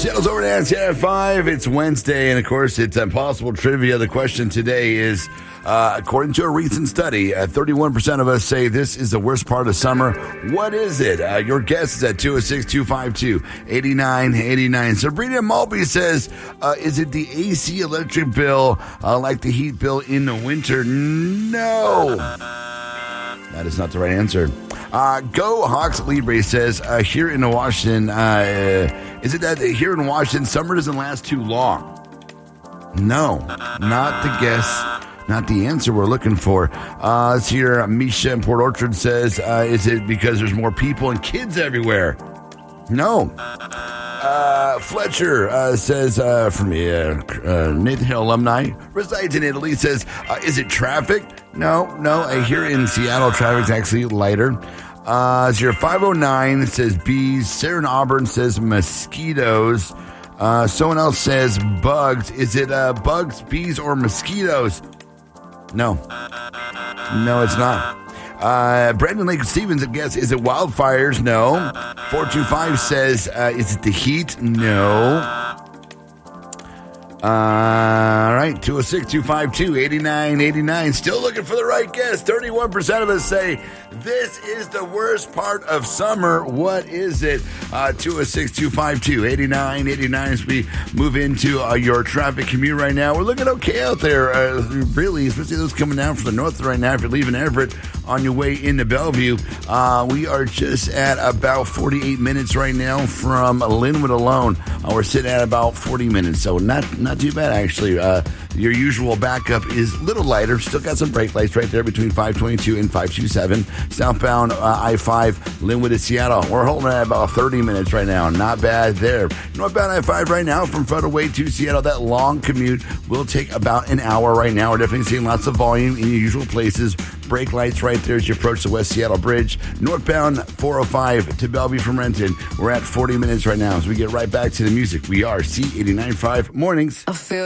Seattle's over at 5. It's Wednesday, and of course, it's Impossible Trivia. The question today is, according to a recent study, 31% of us say this is the worst part of summer. What is it? Your guess is at 206-252-8989. Sabrina Mulby says, is it the AC electric bill like the heat bill in the winter? No. That is not the right answer. Go Hawks Libre says, here in Washington, is it that here in Washington, summer doesn't last too long? No, not the guess, not the answer we're looking for. Let's hear Misha in Port Orchard says, is it because there's more people and kids everywhere? No. Fletcher says, from Nathan Hill alumni, resides in Italy, says, is it traffic? No. Here in Seattle, traffic's actually lighter. 0509 says bees. Sarah in Auburn says mosquitoes. Someone else says bugs. Is it bugs, bees, or mosquitoes? No, it's not. Brandon Lake Stevens, I guess, is it wildfires? No. 425 says, is it the heat? No. All right, 206-252-8989. Still looking for the right guess. 31% of us say this is the worst part of summer. What is it? 206-252-8989 as we move into your traffic commute right now. We're looking okay out there, really, especially those coming down from the north right now. If you're leaving Everett on your way into Bellevue, we are just at about 48 minutes right now from Linwood alone. We're sitting at about 40 minutes, so not too bad, actually. Your usual backup is a little lighter. Still got some brake lights right there between 522 and 527. Southbound I-5, Linwood to Seattle. We're holding at about 30 minutes right now. Not bad there. Northbound I-5 right now from Federal Way to Seattle. That long commute will take about an hour right now. We're definitely seeing lots of volume in your usual places. Brake lights right there as you approach the West Seattle Bridge. Northbound 405 to Bellevue from Renton. We're at 40 minutes right now as we get right back to the music. We are C89.5 Mornings.